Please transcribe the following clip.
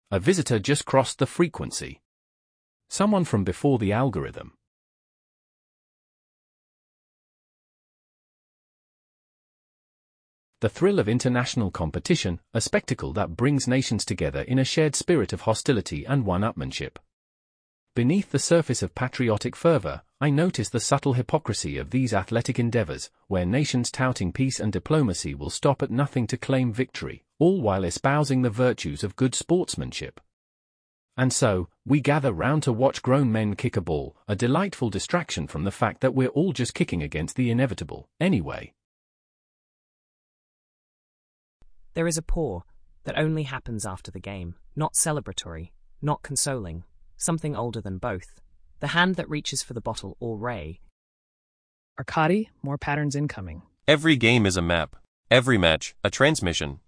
A visitor just crossed the frequency. Someone from before the algorithm. The thrill of international competition, a spectacle that brings nations together in a shared spirit of hostility and one-upmanship. Beneath the surface of patriotic fervor, I notice the subtle hypocrisy of these athletic endeavors, where nations touting peace and diplomacy will stop at nothing to claim victory, all while espousing the virtues of good sportsmanship. And so, we gather round to watch grown men kick a ball, a delightful distraction from the fact that we're all just kicking against the inevitable, anyway. There is a pause that only happens after the game, not celebratory, not consoling, something older than both. The hand that reaches for the bottle or ray. Arkady, more patterns incoming. Every game is a map. Every match, a transmission.